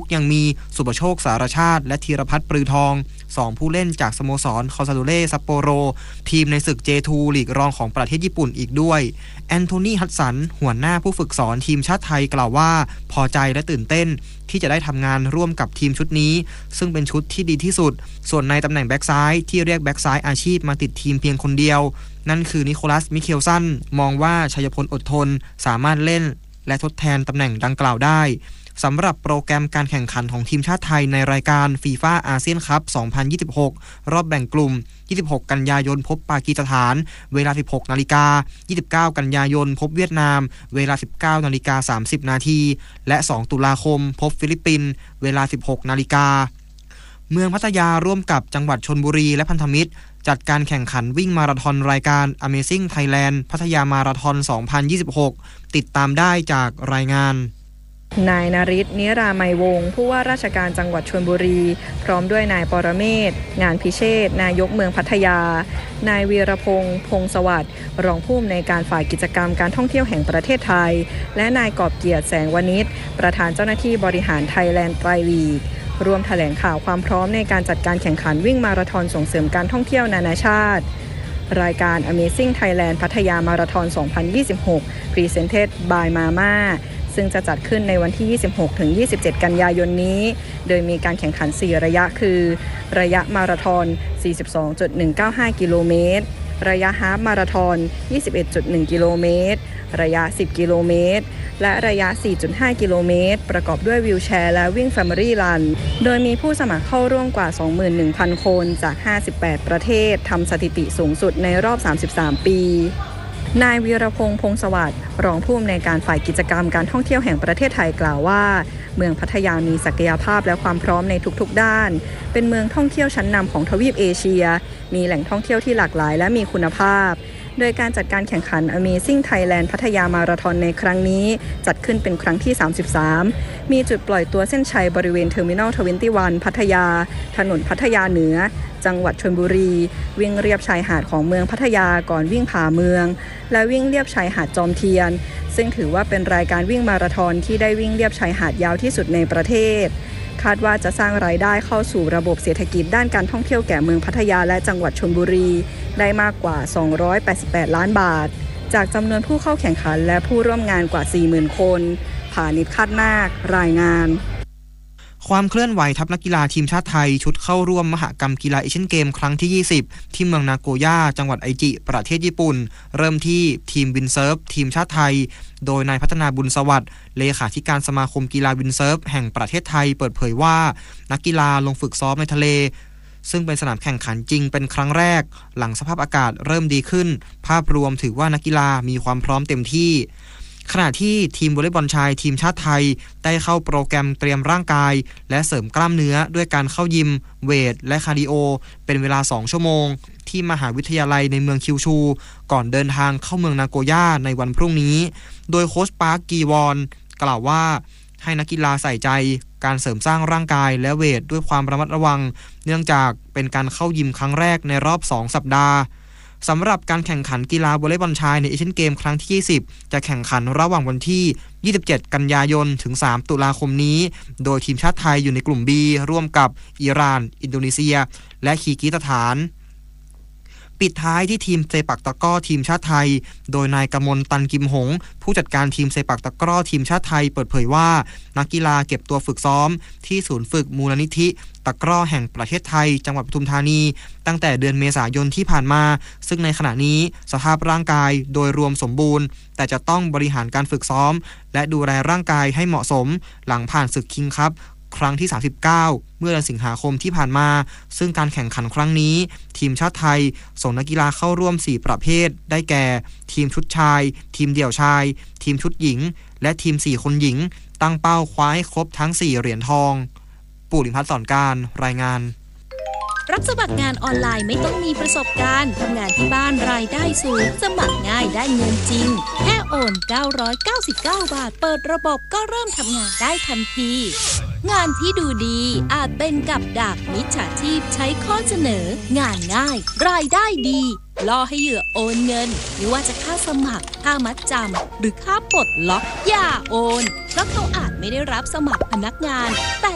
ยังมีสุภโชคสารชาติและธีรพัฒน์ปรือทอง2ผู้เล่นจากสโมสรคาซาโดเร่ซัปโปโรทีมในศึก J2 ลีกรองของประเทศญี่ปุ่นอีกด้วยแอนโทนีฮัดสันหัวหน้าผู้ฝึกสอนทีมชาติไทยกล่าวว่าพอใจและตื่นเต้นที่จะได้ทำงานร่วมกับทีมชุดนี้ซึ่งเป็นชุดที่ดีที่สุดส่วนในตำแหน่งแบ็กซ้ายที่เรียกแบ็กซ้ายอาชีพมาติดทีมเพียงคนเดียวนั่นคือนิโคลัสมิเคลสันมองว่าชัยพลอดทนสามารถเล่นและทดแทนตำแหน่งดังกล่าวได้สำหรับโปรแกรมการแข่งขันของทีมชาติไทยในรายการฟีฟ่าอาเซียนคัพ 2026 รอบแบ่งกลุ่ม 26 กันยายนพบปากีสถานเวลา 16 นาฬิกา 29 กันยายนพบเวียดนามเวลา 19 นาฬิกา 30 นาทีและ 2 ตุลาคมพบฟิลิปปินส์เวลา 16 นาฬิกาเมืองพัทยาร่วมกับจังหวัดชลบุรีและพันธมิตรจัดการแข่งขันวิ่งมาราธอนรายการ Amazing Thailand พัทยามาราธอน 2026 ติดตามได้จากรายงานนายนฤทธิ์ นิรามัยวงศ์ผู้ว่าราชการจังหวัดชลบุรีพร้อมด้วยนายปรเมศ งานพิเชษฐ์นายกเมืองพัทยานายวีรพงษ์พงษ์สวัสดิ์รองผู้อำนวยการฝ่ายกิจกรรมการท่องเที่ยวแห่งประเทศไทยและนายกอบเกียรติแสงวณิชประธานเจ้าหน้าที่บริหารไทยแลนด์ไตรลีกร่วมแถลงข่าวความพร้อมในการจัดการแข่งขันวิ่งมาราธอนส่งเสริมการท่องเที่ยวนานาชาติรายการ Amazing Thailand พัทยามาราธอน 2026 Presented by Mamaซึ่งจะจัดขึ้นในวันที่ 26-27 กันยายนนี้โดยมีการแข่งขัน 4 ระยะคือระยะมาราธอน 42.195 กิโลเมตรระยะฮาล์ฟมาราธอน 21.1 กิโลเมตรระยะ 10 กิโลเมตรและระยะ 4.5 กิโลเมตรประกอบด้วยวีลแชร์และวิ่ง Family Run โดยมีผู้สมัครเข้าร่วมกว่า 21,000 คนจาก 58 ประเทศทำสถิติสูงสุดในรอบ 33 ปีนายวีรพงษ์พงษ์สวัสดิ์รองผู้อำนวยการฝ่ายกิจกรรมการท่องเที่ยวแห่งประเทศไทยกล่าวว่าเมืองพัทยามีศักยภาพและความพร้อมในทุกๆด้านเป็นเมืองท่องเที่ยวชั้นนำของทวีปเอเชียมีแหล่งท่องเที่ยวที่หลากหลายและมีคุณภาพโดยการจัดการแข่งขัน Amazing Thailand พัทยามาราธอนในครั้งนี้จัดขึ้นเป็นครั้งที่ 33 มีจุดปล่อยตัวเส้นชัยบริเวณ Terminal 21 พัทยาถนนพัทยาเหนือจังหวัดชลบุรีวิ่งเลียบชายหาดของเมืองพัทยาก่อนวิ่งผ่าเมืองและวิ่งเลียบชายหาดจอมเทียนซึ่งถือว่าเป็นรายการวิ่งมาราธอนที่ได้วิ่งเลียบชายหาดยาวที่สุดในประเทศคาดว่าจะสร้างรายได้เข้าสู่ระบบเศรษฐกิจด้านการท่องเที่ยวแก่เมืองพัทยาและจังหวัดชลบุรีได้มากกว่า288ล้านบาทจากจำนวนผู้เข้าแข่งขันและผู้ร่วมงานกว่า 40,000 คนผานิช คาดนาครายงานความเคลื่อนไหวทัพนักกีฬาทีมชาติไทยชุดเข้าร่วมมหกรรมกีฬาเอเชียนเกมครั้งที่ 20 ที่เมืองนาโกย่าจังหวัดไอจิประเทศญี่ปุ่นเริ่มที่ทีมวินเซิร์ฟทีมชาติไทยโดยนายพัฒนาบุญสวัสดิ์เลขาธิการสมาคมกีฬาวินเซิร์ฟแห่งประเทศไทยเปิดเผยว่านักกีฬาลงฝึกซ้อมในทะเลซึ่งเป็นสนามแข่งขันจริงเป็นครั้งแรกหลังสภาพอากาศเริ่มดีขึ้นภาพรวมถือว่านักกีฬามีความพร้อมเต็มที่ขณะที่ทีมวอลเลย์บอลชายทีมชาติไทยได้เข้าโปรแกรมเตรียมร่างกายและเสริมกล้ามเนื้อด้วยการเข้ายิมเวทและคาร์ดิโอเป็นเวลา2ชั่วโมงที่มหาวิทยาลัยในเมืองคิวชูก่อนเดินทางเข้าเมืองนาโกย่าในวันพรุ่งนี้โดยโค้ชปาร์คกีวอนกล่าวว่าให้นักกีฬาใส่ใจการเสริมสร้างร่างกายและเวทด้วยความระมัดระวังเนื่องจากเป็นการเข้ายิมครั้งแรกในรอบ2สัปดาห์สำหรับการแข่งขันกีฬาวอลเลย์บอลชายในเอเชียนเกมครั้งที่ 20 จะแข่งขันระหว่างวันที่ 27 กันยายนถึง 3 ตุลาคมนี้โดยทีมชาติไทยอยู่ในกลุ่ม B ร่วมกับอิหร่านอินโดนีเซียและคีร์กิสถานปิดท้ายที่ทีมเซปักตะกร้อทีมชาติไทยโดยนายกมลตันกิมหงผู้จัดการทีมเซปักตะกร้อทีมชาติไทยเปิดเผยว่านักกีฬาเก็บตัวฝึกซ้อมที่ศูนย์ฝึกมูลนิธิตะกร้อแห่งประเทศไทยจังหวัดปทุมธานีตั้งแต่เดือนเมษายนที่ผ่านมาซึ่งในขณะนี้สภาพร่างกายโดยรวมสมบูรณ์แต่จะต้องบริหารการฝึกซ้อมและดูแลร่างกายให้เหมาะสมหลังผ่านศึกคิงคัพครั้งที่ 39 เมื่อเดือนสิงหาคมที่ผ่านมาซึ่งการแข่งขันครั้งนี้ทีมชาติไทยส่งนักกีฬาเข้าร่วม4ประเภทได้แก่ทีมชุดชายทีมเดี่ยวชายทีมชุดหญิงและทีม4คนหญิงตั้งเป้าคว้าให้ครบทั้ง4เหรียญทองปู่ลิมพัฒน์สอนการรายงานรับสมัครงานออนไลน์ไม่ต้องมีประสบการณ์ทำงานที่บ้านรายได้สูงสมัครง่ายได้เงินจริงแค่โอน999 บาทเปิดระบบก็เริ่มทำงานได้ทันทีงานที่ดูดีอาจเป็นกับดักมิจฉาชีพใช้ข้อเสนองานง่ายรายได้ดีล่อให้เหยื่อโอนเงินไม่ว่าจะค่าสมัครค่ามัดจำหรือค่าปลดล็อกอย่าโอนเพราะเขาอาจไม่ได้รับสมัครพนักงานแต่